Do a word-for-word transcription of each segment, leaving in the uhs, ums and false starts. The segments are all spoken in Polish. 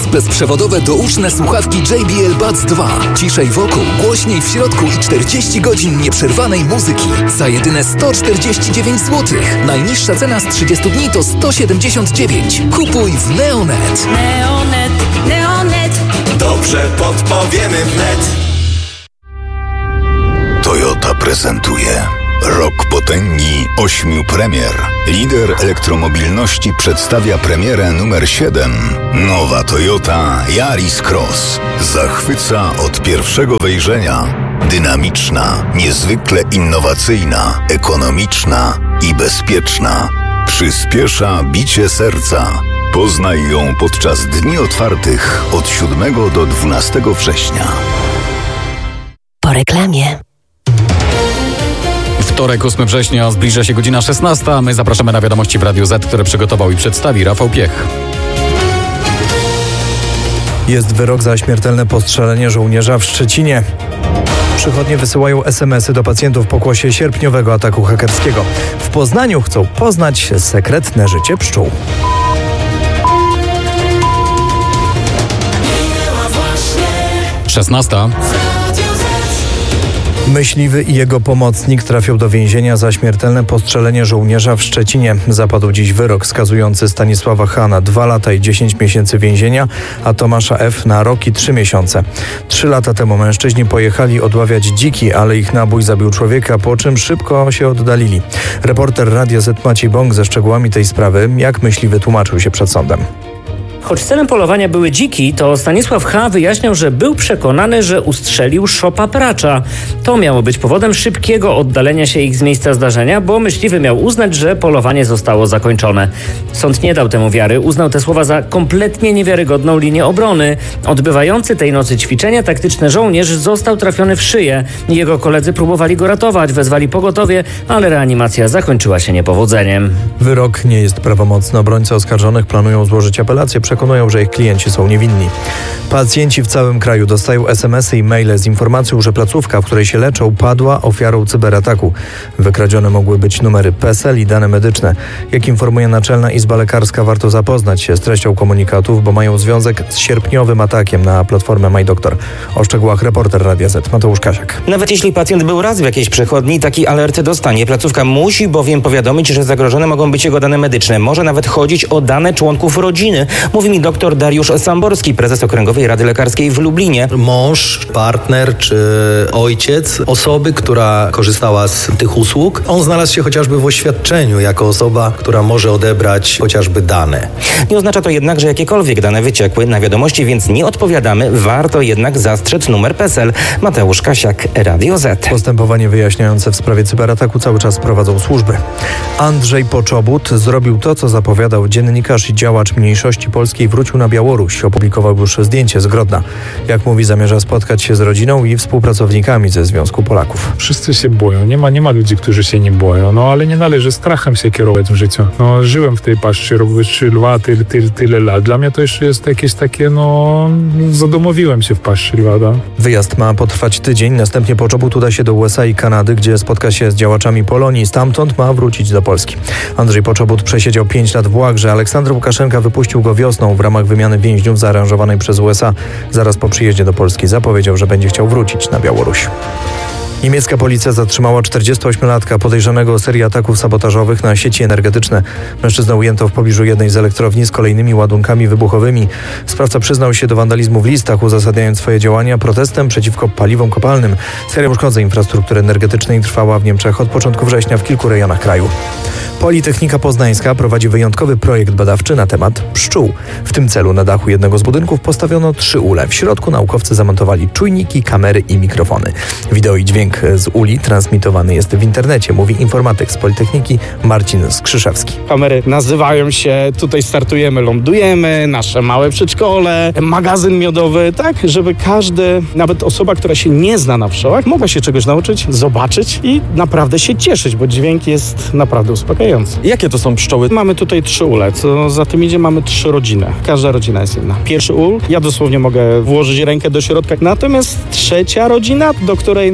bezprzewodowe douczne słuchawki J B L Buds dwa. Ciszej wokół, głośniej w środku i czterdzieści godzin nieprzerwanej muzyki. Za jedyne sto czterdzieści dziewięć złotych. Najniższa cena z trzydziestu dni to sto siedemdziesiąt dziewięć. Kupuj w Neonet. Neonet, Neonet. Dobrze podpowiemy wnet. Toyota prezentuje Rok potęgi ośmiu premier. Lider elektromobilności przedstawia premierę numer siedem. Nowa Toyota Yaris Cross. Zachwyca od pierwszego wejrzenia. Dynamiczna, niezwykle innowacyjna, ekonomiczna i bezpieczna. Przyspiesza bicie serca. Poznaj ją podczas dni otwartych od siódmego do dwunastego września. Po reklamie. Wtorek, ósmego września, zbliża się godzina szesnasta, a my zapraszamy na wiadomości w Radiu Z, które przygotował i przedstawi Rafał Piech. Jest wyrok za śmiertelne postrzelenie żołnierza w Szczecinie. Przychodnie wysyłają es em esy do pacjentów w pokłosie sierpniowego ataku hakerskiego. W Poznaniu chcą poznać sekretne życie pszczół. szesnasta. Myśliwy i jego pomocnik trafią do więzienia za śmiertelne postrzelenie żołnierza w Szczecinie. Zapadł dziś wyrok skazujący Stanisława H. na dwa lata i dziesięć miesięcy więzienia, a Tomasza F. na rok i trzy miesiące. Trzy lata temu mężczyźni pojechali odławiać dziki, ale ich nabój zabił człowieka, po czym szybko się oddalili. Reporter Radia Z Maciej Bąk ze szczegółami tej sprawy, jak myśliwy tłumaczył się przed sądem. Choć celem polowania były dziki, to Stanisław H. wyjaśniał, że był przekonany, że ustrzelił szopa pracza. To miało być powodem szybkiego oddalenia się ich z miejsca zdarzenia, bo myśliwy miał uznać, że polowanie zostało zakończone. Sąd nie dał temu wiary, uznał te słowa za kompletnie niewiarygodną linię obrony. Odbywający tej nocy ćwiczenia taktyczne żołnierz został trafiony w szyję. Jego koledzy próbowali go ratować, wezwali pogotowie, ale reanimacja zakończyła się niepowodzeniem. Wyrok nie jest prawomocny. Obrońcy oskarżonych planują złożyć apelację. Przekonują, że ich klienci są niewinni. Pacjenci w całym kraju dostają es em esy i maile z informacją, że placówka, w której się leczą, padła ofiarą cyberataku. Wykradzione mogły być numery P E S E L i dane medyczne. Jak informuje Naczelna Izba Lekarska, warto zapoznać się z treścią komunikatów, bo mają związek z sierpniowym atakiem na platformę MyDoktor. O szczegółach reporter Radia Z Mateusz Kasiak. Nawet jeśli pacjent był raz w jakiejś przychodni, taki alert dostanie. Placówka musi bowiem powiadomić, że zagrożone mogą być jego dane medyczne. Może nawet chodzić o dane członków rodziny. Mówi mi dr Dariusz Samborski, prezes Okręgowej Rady Lekarskiej w Lublinie. Mąż, partner czy ojciec osoby, która korzystała z tych usług, on znalazł się chociażby w oświadczeniu jako osoba, która może odebrać chociażby dane. Nie oznacza to jednak, że jakiekolwiek dane wyciekły na wiadomości, więc nie odpowiadamy. Warto jednak zastrzec numer P E S E L. Mateusz Kasiak, Radio Z. Postępowanie wyjaśniające w sprawie cyberataku cały czas prowadzą służby. Andrzej Poczobut zrobił to, co zapowiadał. Dziennikarz i działacz mniejszości polskiej wrócił na Białoruś. Opublikował już zdjęcie z Grodna. Jak mówi, zamierza spotkać się z rodziną i współpracownikami ze Związku Polaków. Wszyscy się boją. Nie ma, nie ma ludzi, którzy się nie boją. No ale nie należy strachem się kierować w życiu. No żyłem w tej paszczy, robię trzy lwa, tyle, tyle, tyle lat. Dla mnie to jeszcze jest jakieś takie, no... Zadomowiłem się w paszczy lwa, da? Wyjazd ma potrwać tydzień. Następnie Poczobut uda się do U S A i Kanady, gdzie spotka się z działaczami Polonii. Stamtąd ma wrócić do Polski. Andrzej Poczobut przesiedział pięć lat w Łagrze. Aleksander Łukaszenka wypuścił go wiosną w ramach wymiany więźniów zaaranżowanej przez U S A. Zaraz po przyjeździe do Polski zapowiedział, że będzie chciał wrócić na Białoruś. Niemiecka policja zatrzymała czterdziestoośmiolatka podejrzanego o serię ataków sabotażowych na sieci energetyczne. Mężczyznę ujęto w pobliżu jednej z elektrowni z kolejnymi ładunkami wybuchowymi. Sprawca przyznał się do wandalizmu w listach, uzasadniając swoje działania protestem przeciwko paliwom kopalnym. Seria uszkodzeń infrastruktury energetycznej trwała w Niemczech od początku września w kilku rejonach kraju. Politechnika Poznańska prowadzi wyjątkowy projekt badawczy na temat pszczół. W tym celu na dachu jednego z budynków postawiono trzy ule. W środku naukowcy zamontowali czujniki, kamery i mikrofony. Wideo i dźwięk z uli transmitowany jest w internecie, mówi informatyk z Politechniki Marcin Skrzyszewski. Kamery nazywają się Tutaj startujemy, lądujemy, nasze małe przedszkole, magazyn miodowy, tak, żeby każdy, nawet osoba, która się nie zna na pszczołach, mogła się czegoś nauczyć, zobaczyć i naprawdę się cieszyć, bo dźwięk jest naprawdę uspokajający. Jakie to są pszczoły? Mamy tutaj trzy ule, co za tym idzie, mamy trzy rodziny. Każda rodzina jest inna. Pierwszy ul, ja dosłownie mogę włożyć rękę do środka, natomiast trzecia rodzina, do której no już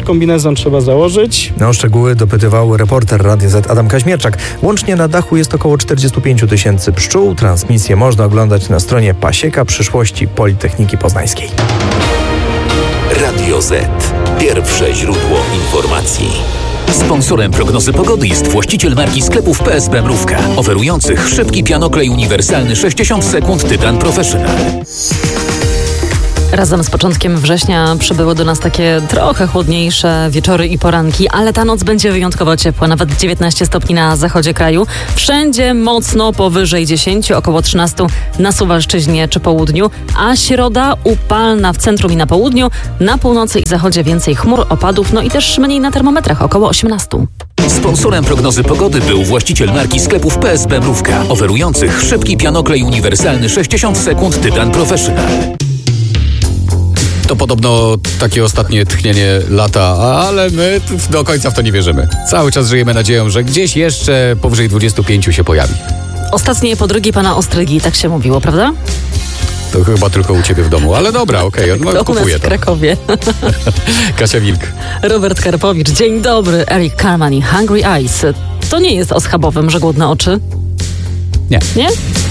kombinezon trzeba założyć. No, szczegóły dopytywał reporter Radia Z Adam Kaźmierczak. Łącznie na dachu jest około czterdzieści pięć tysięcy pszczół. Transmisję można oglądać na stronie Pasieka Przyszłości Politechniki Poznańskiej. Radio Z. Pierwsze źródło informacji. Sponsorem prognozy pogody jest właściciel marki sklepów P S B Mrówka, oferujących szybki pianoklej uniwersalny sześćdziesiąt sekund Tytan Professional. Razem z początkiem września przybyły do nas takie trochę chłodniejsze wieczory i poranki, ale ta noc będzie wyjątkowo ciepła, nawet dziewiętnaście stopni na zachodzie kraju. Wszędzie mocno powyżej dziesięć, około trzynaście na Suwalszczyźnie czy południu, a środa upalna w centrum i na południu, na północy i zachodzie więcej chmur, opadów, no i też mniej na termometrach, około osiemnaście. Sponsorem prognozy pogody był właściciel marki sklepów P S B Mrówka, oferujących szybki pianoklej uniwersalny sześćdziesiąt sekund Tytan Professional. To podobno takie ostatnie tchnienie lata, ale my do końca w to nie wierzymy. Cały czas żyjemy nadzieją, że gdzieś jeszcze powyżej dwudziestu pięciu się pojawi. Ostatnie podrygi pana Ostrygi, tak się mówiło, prawda? To chyba tylko u ciebie w domu, ale dobra, okej, okay, no, kupuję to. w Krakowie. Kasia Wilk. Robert Karpowicz, dzień dobry. Eric Carman i Hungry Eyes. To nie jest o schabowym, że głodne oczy? Nie. Nie?